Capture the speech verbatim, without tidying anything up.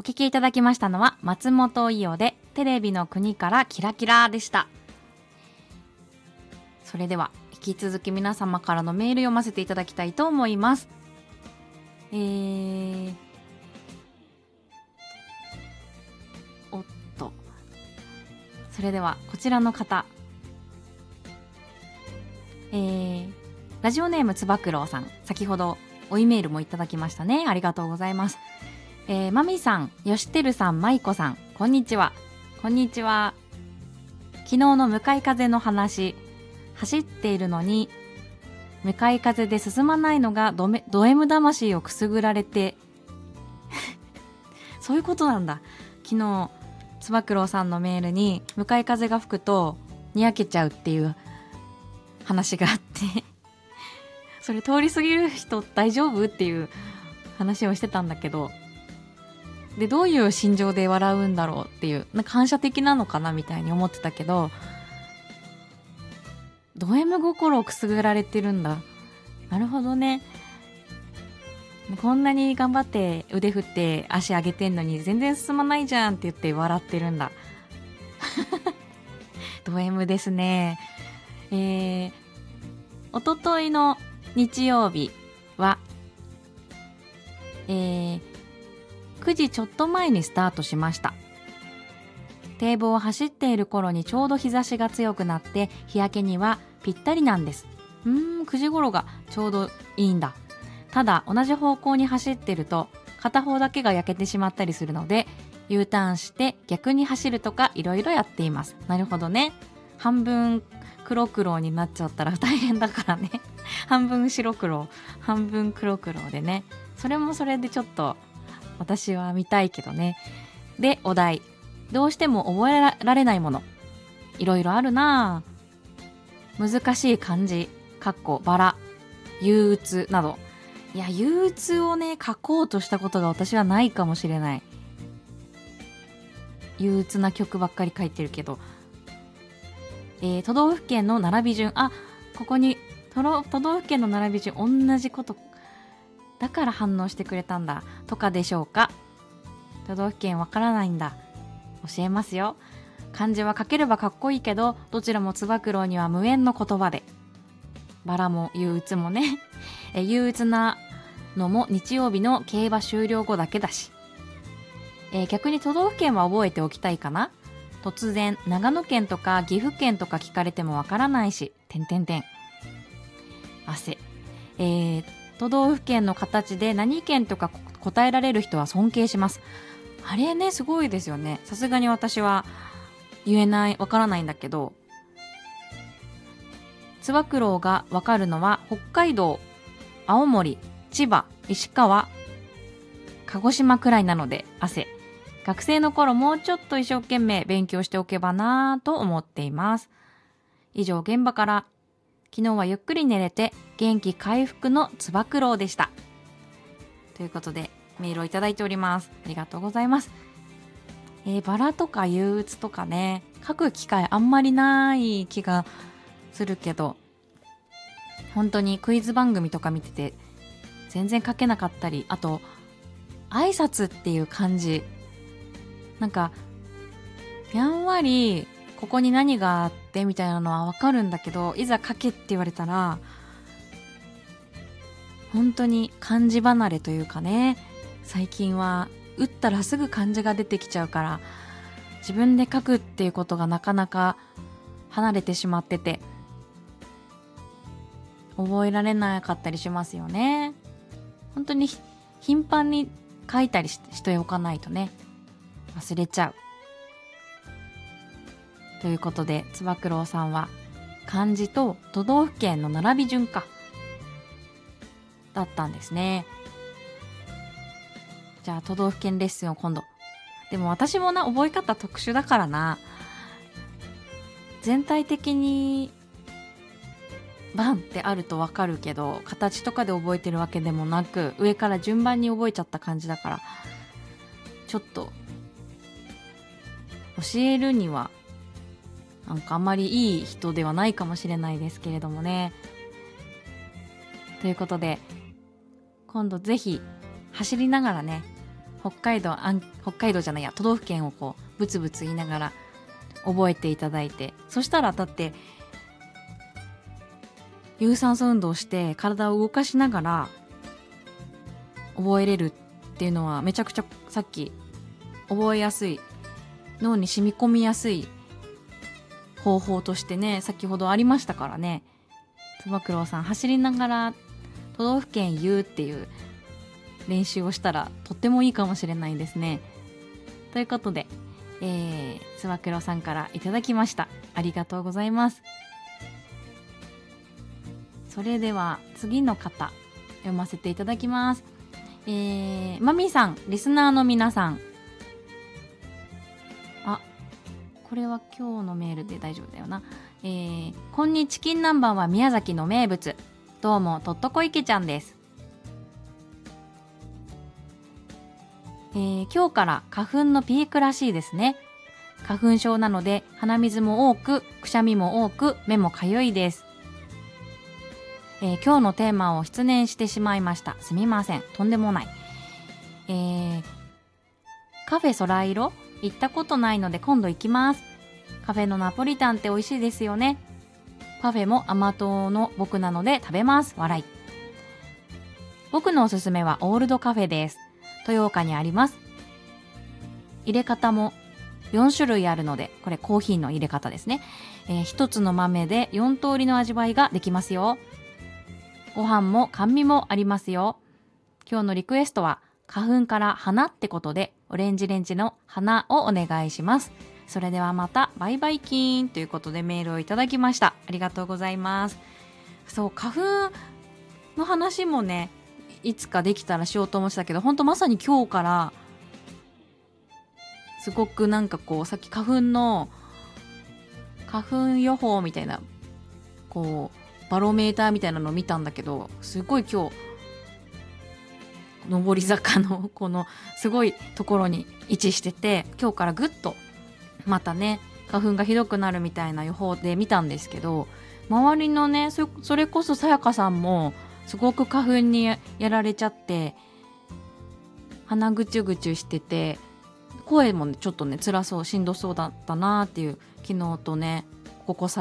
お聞きいただきましたのは松本伊代でテレビの国からキラキラでした。それでは引き続き皆様からのメール読ませていただきたいと思います。えー、おっとそれではこちらの方、えー、ラジオネームつば九郎さん、先ほどおイメールもいただきましたね。ありがとうございます。えー、マミさん、よしてるさん、まいこさん、こんにちは。こんにちは。昨日の向かい風の話、走っているのに向かい風で進まないのがドメド M 魂をくすぐられてそういうことなんだ。昨日つば九郎さんのメールに向かい風が吹くとにやけちゃうっていう話があってそれ通り過ぎる人大丈夫っていう話をしてたんだけど、でどういう心情で笑うんだろうっていう、なんか反射的なのかなみたいに思ってたけど、ド M 心をくすぐられてるんだ。なるほどね。こんなに頑張って腕振って足上げてんのに全然進まないじゃんって言って笑ってるんだド M ですね。えー、おとといの日曜日は、えー、くじちょっと前にスタートしました。堤防を走っている頃にちょうど日差しが強くなって日焼けにはぴったりなんです。うーん、くじ頃がちょうどいいんだ。ただ同じ方向に走ってると片方だけが焼けてしまったりするので U ターンして逆に走るとかいろいろやっています。なるほどね。半分黒黒になっちゃったら大変だからね半分白黒半分黒黒でね、それもそれでちょっと私は見たいけどね。で、お題、どうしても覚えられないもの、いろいろあるなぁ。難しい漢字、かっこバラ、憂鬱など。いや、憂鬱をね書こうとしたことが私はないかもしれない。憂鬱な曲ばっかり書いてるけど、えー、都道府県の並び順、あ、ここに都道府県の並び順同じことだから反応してくれたんだとかでしょうか。都道府県わからないんだ。教えますよ。漢字は書ければかっこいいけど、どちらもつば九郎には無縁の言葉で、バラも憂鬱もねえ憂鬱なのも日曜日の競馬終了後だけだし、えー、逆に都道府県は覚えておきたいかな。突然長野県とか岐阜県とか聞かれてもわからないし、てんてんてん。汗。えー、都道府県の形で何県とか答えられる人は尊敬します。あれね、すごいですよね。さすがに私は言えない、わからないんだけど、つば九郎がわかるのは北海道、青森、千葉、石川、鹿児島くらいなので汗。学生の頃もうちょっと一生懸命勉強しておけばなぁと思っています。以上、現場から。昨日はゆっくり寝れて元気回復のつば九郎でした。ということでメールをいただいております。ありがとうございます。えー、バラとか憂鬱とかね、書く機会あんまりない気がするけど、本当にクイズ番組とか見てて全然書けなかったり、あと挨拶っていう漢字、なんかやんわりここに何があってみたいなのはわかるんだけど、いざ書けって言われたら本当に漢字離れというかね、最近は打ったらすぐ漢字が出てきちゃうから自分で書くっていうことがなかなか離れてしまってて覚えられなかったりしますよね。本当に頻繁に書いたり し, しておかないとね、忘れちゃう。ということでつば九郎さんは漢字と都道府県の並び順かだったんですね。じゃあ都道府県レッスンを今度。でも私もな、覚え方特殊だからな、全体的にバンってあるとわかるけど形とかで覚えてるわけでもなく、上から順番に覚えちゃった感じだから、ちょっと教えるにはなんかあんまりいい人ではないかもしれないですけれどもね。ということで今度ぜひ走りながらね、 北海道あん北海道じゃないや都道府県をこうブツブツ言いながら覚えていただいて、そしたらだって有酸素運動して体を動かしながら覚えれるっていうのはめちゃくちゃさっき覚えやすい、脳に染み込みやすい方法としてね先ほどありましたからね。つば九郎さん走りながら都道府県言うっていう練習をしたらとってもいいかもしれないですね。ということで、えー、つば九郎さんからいただきました。ありがとうございます。それでは次の方読ませていただきます。えー、マミーさん、リスナーの皆さん、あ、これは今日のメールで大丈夫だよな。えー、こんにチキン南蛮は宮崎の名物。どうもとっとこ池ちゃんです。えー、今日から花粉のピークらしいですね。花粉症なので鼻水も多く、くしゃみも多く、目もかゆいです。えー、今日のテーマを失念してしまいました。すみません。とんでもない。えー、カフェ空色行ったことないので今度行きます。カフェのナポリタンって美味しいですよね。パフェも甘党の僕なので食べます。笑い。僕のおすすめはオールドカフェです。豊岡にあります。入れ方もよん種類あるので、これコーヒーの入れ方ですね。えー、ひとつの豆でよん通りの味わいができますよ。ご飯も甘味もありますよ。今日のリクエストは花粉から花ってことでオレンジレンジの花をお願いします。それではまたバイバイキーンということでメールをいただきました。ありがとうございます。そう、花粉の話もねいつかできたらしようと思ってたけど、本当まさに今日からすごくなんかこうさっき花粉の花粉予報みたいなこうバロメーターみたいなのを見たんだけど、すごい今日上り坂のこのすごいところに位置してて、今日からぐっとまたね花粉がひどくなるみたいな予報で見たんですけど、周りのね そ, それこそさやかさんもすごく花粉に や, やられちゃって鼻ぐちゅぐちゅしてて、声もねちょっとね辛そうしんどそうだったなっていう、昨日とねここ